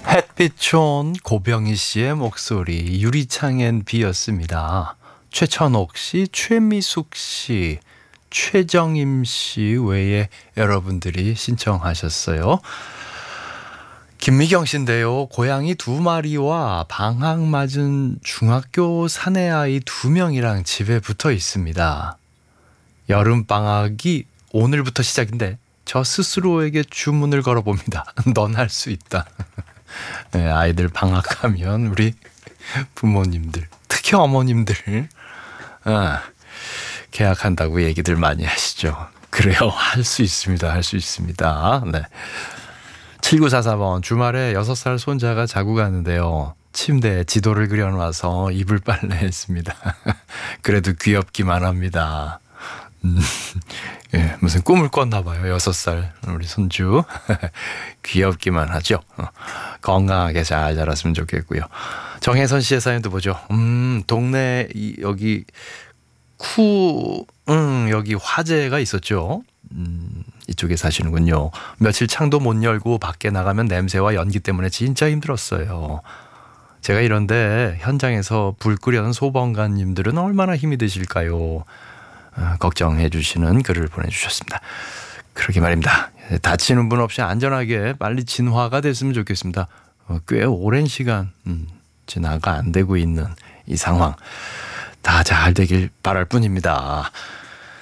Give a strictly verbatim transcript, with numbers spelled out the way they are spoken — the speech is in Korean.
햇빛 좋은 고병희 씨의 목소리, 유리창엔 비였습니다. 최천옥 씨, 최미숙 씨, 최정임 씨 외에 여러분들이 신청하셨어요. 김미경 씨인데요. 고양이 두 마리와 방학 맞은 중학교 사내아이 두 명이랑 집에 붙어 있습니다. 여름방학이 오늘부터 시작인데 저 스스로에게 주문을 걸어봅니다. 넌 할 수 있다. 네, 아이들 방학하면 우리 부모님들, 특히 어머님들 아, 계약한다고 얘기들 많이 하시죠. 그래요. 할 수 있습니다. 할 수 있습니다. 네. 칠구사사 번 주말에 여섯 살 손자가 자고 가는데요. 침대에 지도를 그려놔서 이불 빨래했습니다. 그래도 귀엽기만 합니다. 음, 예, 무슨 꿈을 꿨나 봐요. 여섯 살 우리 손주. 귀엽기만 하죠. 어, 건강하게 잘 자랐으면 좋겠고요. 정혜선 씨의 사연도 보죠. 음, 동네 이, 여기 쿠, 음, 여기 화재가 있었죠. 음, 이쪽에 사시는군요. 며칠 창도 못 열고 밖에 나가면 냄새와 연기 때문에 진짜 힘들었어요. 제가 이런데 현장에서 불 끄려는 소방관님들은 얼마나 힘이 드실까요? 어, 걱정해 주시는 글을 보내주셨습니다. 그러게 말입니다. 다치는 분 없이 안전하게 빨리 진화가 됐으면 좋겠습니다. 어, 꽤 오랜 시간 음, 진화가 안 되고 있는 이 상황 다 잘 되길 바랄 뿐입니다.